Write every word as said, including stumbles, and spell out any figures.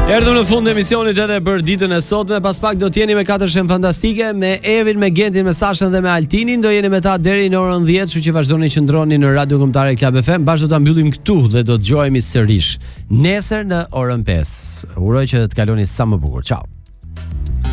Erdhëm në fund të emisionit edhe për ditën e sotme. Pas pak do t'jeni me katër shem fantastike, me Evin, me Gentin, me Sashën dhe me Altinin. Do jeni me ta deri në orën dhjetë, kështu që vazhdoni që ndroni në Radio Kombëtare Club F M. Bashkë do ta mbyllim këtu dhe do të dëgjohemi sërish nesër në orën pesë. Uroj që të kaloni sa më bukur. Ciao.